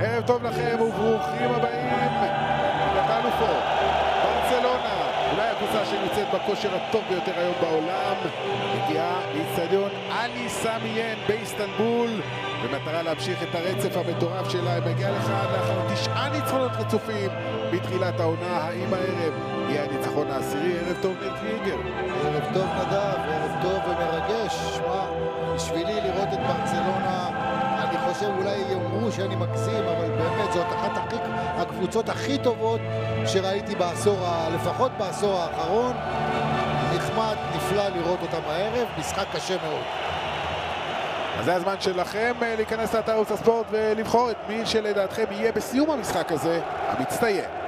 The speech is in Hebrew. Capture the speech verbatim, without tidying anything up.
ערב טוב לכם וברוכים הבאים לליגת האלופות. ברצלונה, אולי הקבוצה שנמצאת בכושר הטוב ביותר היום בעולם, מגיעה לאצטדיון עלי סמיין באיסטנבול במטרה להמשיך את הרצף המטורף שלה. היא מגיעה לכאן לאחר תשעה ניצחונות רצופים בתחילת העונה. האם הערב יהיה הניצחון העשירי? ערב טוב ניר קריגר. ערב טוב נדב, ערב טוב ומרגש. שמע, בשבילי לראות את ברצלונה, אני חושב אולי יאמרו שאני מגזים, אבל באמת זאת אחת הכי, הקבוצות הכי טובות שראיתי בעשור, לפחות בעשור האחרון. נחמד, נפלא לראות אותם הערב, משחק קשה מאוד. אז זה הזמן שלכם להיכנס לאתר ערוץ הספורט ולבחור את מי שלדעתכם יהיה בסיום המשחק הזה המצטיין.